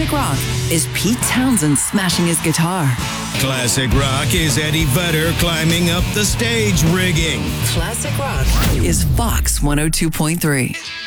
Classic rock is Pete Townsend smashing his guitar. Classic rock is Eddie Vedder climbing up the stage rigging. Classic rock is Fox 102.3.